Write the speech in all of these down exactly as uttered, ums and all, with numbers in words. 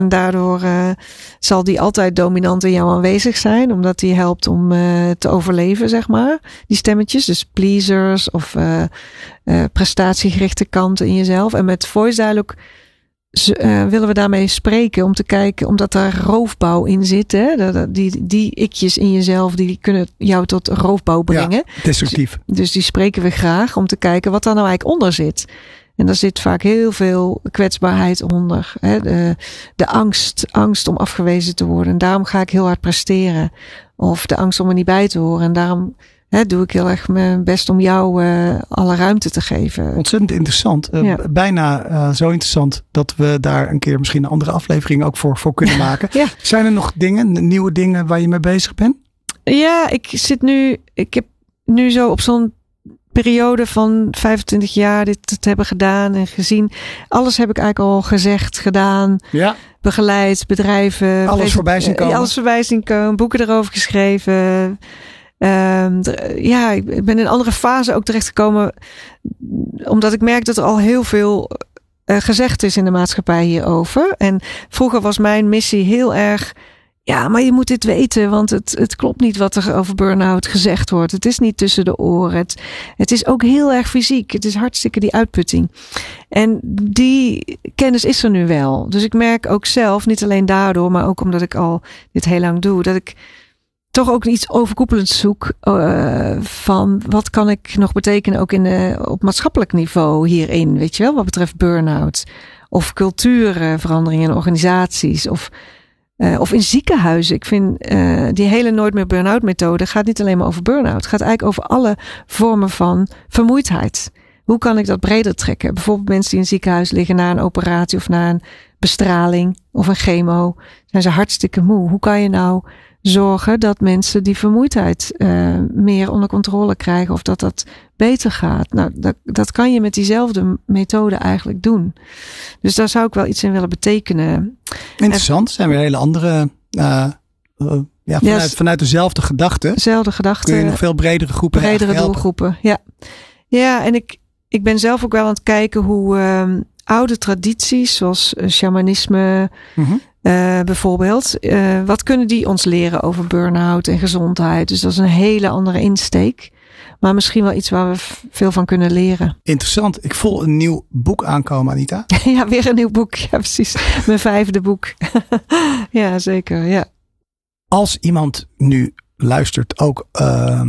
En daardoor uh, zal die altijd dominant in jou aanwezig zijn. Omdat die helpt om uh, te overleven, zeg maar. Die stemmetjes. Dus pleasers of uh, uh, prestatiegerichte kanten in jezelf. En met voice dialogue uh, willen we daarmee spreken. Om te kijken, omdat daar roofbouw in zit. Hè? Die, die ikjes in jezelf, die kunnen jou tot roofbouw brengen. Ja, destructief. Dus, dus die spreken we graag om te kijken wat daar nou eigenlijk onder zit. En daar zit vaak heel veel kwetsbaarheid onder. Hè? De, de angst, angst om afgewezen te worden. En daarom ga ik heel hard presteren. Of de angst om er niet bij te horen. En daarom hè, doe ik heel erg mijn best om jou uh, alle ruimte te geven. Ontzettend interessant. Uh, ja. Bijna uh, zo interessant dat we daar een keer misschien een andere aflevering ook voor, voor kunnen maken. Ja. Zijn er nog dingen, nieuwe dingen waar je mee bezig bent? Ja, ik zit nu, ik heb nu zo op zo'n periode van vijfentwintig jaar dit te hebben gedaan en gezien. Alles heb ik eigenlijk al gezegd, gedaan, ja. begeleid, bedrijven. Alles deze, voorbij zien komen. Alles voorbij zien komen, boeken erover geschreven. Um, d- ja, ik ben in een andere fase ook terechtgekomen. Omdat ik merk dat er al heel veel uh, gezegd is in de maatschappij hierover. En vroeger was mijn missie heel erg, ja, maar je moet dit weten, want het, het klopt niet wat er over burn-out gezegd wordt. Het is niet tussen de oren. Het, het is ook heel erg fysiek. Het is hartstikke die uitputting. En die kennis is er nu wel. Dus ik merk ook zelf, niet alleen daardoor, maar ook omdat ik al dit heel lang doe, dat ik toch ook iets overkoepelends zoek uh, van wat kan ik nog betekenen ook in de, op maatschappelijk niveau hierin, weet je wel, wat betreft burn-out. Of cultuurveranderingen in organisaties, of Uh, of in ziekenhuizen. Ik vind uh, die hele Nooit meer burn-out methode gaat niet alleen maar over burn-out. Het gaat eigenlijk over alle vormen van vermoeidheid. Hoe kan ik dat breder trekken? Bijvoorbeeld mensen die in een ziekenhuis liggen na een operatie of na een bestraling of een chemo. Zijn ze hartstikke moe. Hoe kan je nou zorgen dat mensen die vermoeidheid uh, meer onder controle krijgen of dat dat beter gaat? Nou, dat, dat kan je met diezelfde methode eigenlijk doen. Dus daar zou ik wel iets in willen betekenen. Interessant. En, zijn weer hele andere, uh, uh, ja, vanuit, yes, vanuit dezelfde gedachte. Dezelfde gedachte. Kun je nog veel bredere groepen Bredere doelgroepen, ja. Ja, en ik, ik ben zelf ook wel aan het kijken hoe um, oude tradities, zoals uh, shamanisme, mm-hmm. Uh, bijvoorbeeld. Uh, wat kunnen die ons leren over burn-out en gezondheid? Dus dat is een hele andere insteek. Maar misschien wel iets waar we f- veel van kunnen leren. Interessant. Ik voel een nieuw boek aankomen, Anita. Ja, weer een nieuw boek. Ja, precies. Mijn vijfde boek. Ja, zeker. Ja. Als iemand nu luistert ook uh,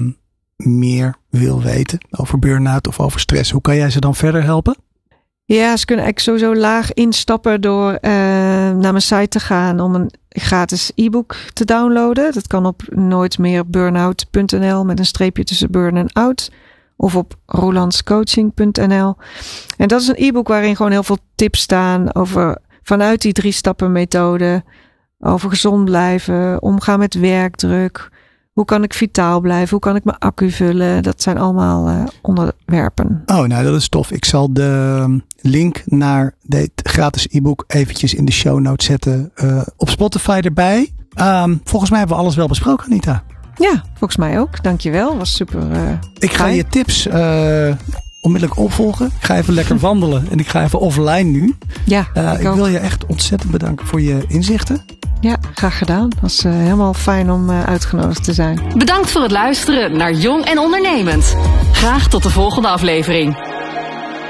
meer wil weten over burn-out of over stress, hoe kan jij ze dan verder helpen? Ja, ze kunnen eigenlijk sowieso laag instappen door uh, naar mijn site te gaan om een gratis e-book te downloaden. Dat kan op nooitmeerburnout punt n l met een streepje tussen burn en out. Of op rolandscoaching punt n l. En dat is een e-book waarin gewoon heel veel tips staan over vanuit die drie stappen methode. Over gezond blijven, omgaan met werkdruk. Hoe kan ik vitaal blijven? Hoe kan ik mijn accu vullen? Dat zijn allemaal uh, onderwerpen. Oh, nou dat is tof. Ik zal de link naar dit gratis e-book eventjes in de show notes zetten. Uh, op Spotify erbij. Um, volgens mij hebben we alles wel besproken, Anita. Ja, volgens mij ook. Dankjewel. Was super uh, Ik ga fijn. je tips uh, onmiddellijk opvolgen. Ik ga even lekker wandelen. En ik ga even offline nu. Ja, uh, ik, ik ook. wil je echt ontzettend bedanken voor je inzichten. Ja, graag gedaan. Het was uh, helemaal fijn om uh, uitgenodigd te zijn. Bedankt voor het luisteren naar Jong en Ondernemend. Graag tot de volgende aflevering.